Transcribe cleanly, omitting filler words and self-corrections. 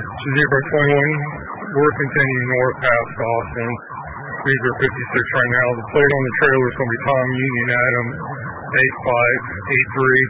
Zebra 21, we're continuing north past Austin. These are 56 right now. The plate on the trailer is going to be Tom Union Adam 8583.